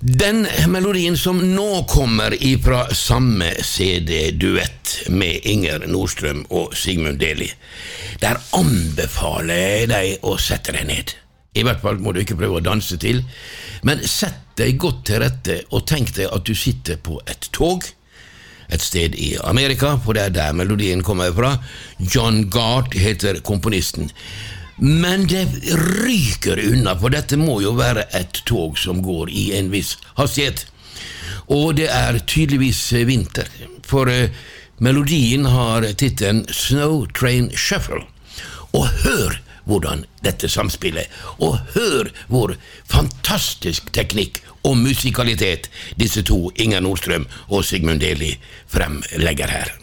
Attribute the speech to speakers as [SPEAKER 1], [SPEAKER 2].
[SPEAKER 1] Den melodien som nå kommer ifra samme CD-duett med Inger Nordstrøm og Sigmund Deli, der anbefaler jeg deg å sette deg ned. I hvert fall må du ikke prøve å danse til, men sett deg godt til rette og tenk deg at du sitter på et tog, et sted i Amerika, for det der melodien kommer fra. John Gart heter komponisten. Men det ryker unna, for dette må jo være et tog som går i en viss hastighet. Og det tydeligvis vinter, for melodien har titelen Snow Train Shuffle. Og hør hvordan dette samspillet, og hør hvor fantastisk teknikk og musikalitet disse to, Inger Nordstrøm og Sigmund Deli, fremlegger her.